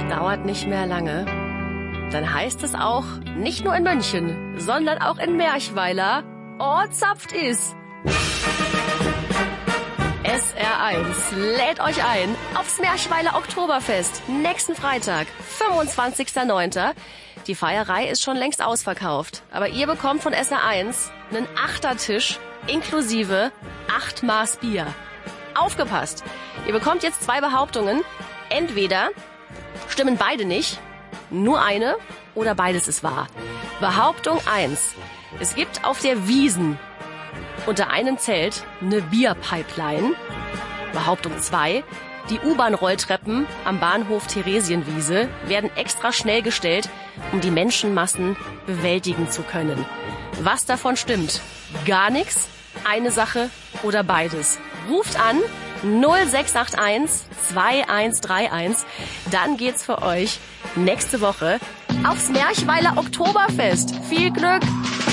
dauert nicht mehr lange. Dann heißt es auch, nicht nur in München, sondern auch in Merchweiler, oh, zapft is. SR1 lädt euch ein aufs Merchweiler Oktoberfest nächsten Freitag, 25.09. Die Feierei ist schon längst ausverkauft, aber ihr bekommt von SR1 einen Achtertisch inklusive 8 Maß Bier. Aufgepasst! Ihr bekommt jetzt 2 Behauptungen. Entweder stimmen beide nicht, nur eine oder beides ist wahr. Behauptung 1. Es gibt auf der Wiesn unter einem Zelt eine Bierpipeline. Behauptung 2. Die U-Bahn-Rolltreppen am Bahnhof Theresienwiese werden extra schnell gestellt, um die Menschenmassen bewältigen zu können. Was davon stimmt? Gar nichts, eine Sache oder beides? Ruft an 0681 2131. Dann geht's für euch nächste Woche aufs Merchweiler Oktoberfest. Viel Glück!